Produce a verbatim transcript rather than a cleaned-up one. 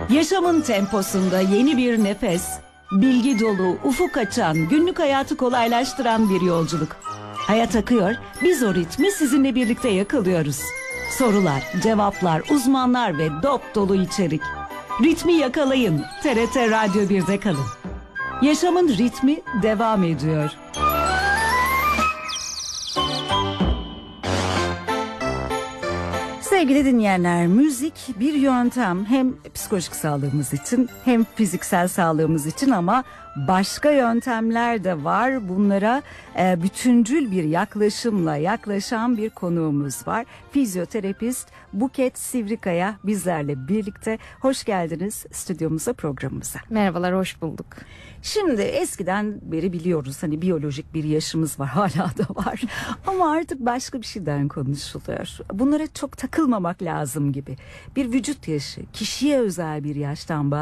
Yaşamın temposunda yeni bir nefes, bilgi dolu, ufuk açan, günlük hayatı kolaylaştıran bir yolculuk. Hayat akıyor, biz o ritmi sizinle birlikte yakalıyoruz. Sorular, cevaplar, uzmanlar ve dop dolu içerik. Ritmi yakalayın, T R T Radyo birde kalın. Yaşamın ritmi devam ediyor. Sevgili dinleyenler, müzik bir yöntem hem psikolojik sağlığımız için hem fiziksel sağlığımız için, ama başka yöntemler de var. Bunlara e, bütüncül bir yaklaşımla yaklaşan bir konuğumuz var. Fizyoterapist Buket Sivrikaya bizlerle birlikte. Hoş geldiniz stüdyomuza, programımıza. Merhabalar, hoş bulduk. Şimdi eskiden beri biliyoruz, hani biyolojik bir yaşımız var, hala da var. Ama artık başka bir şeyden konuşuluyor. Bunlara çok takılmamak lazım gibi. Bir vücut yaşı, kişiye özel bir yaştan bahsediyoruz.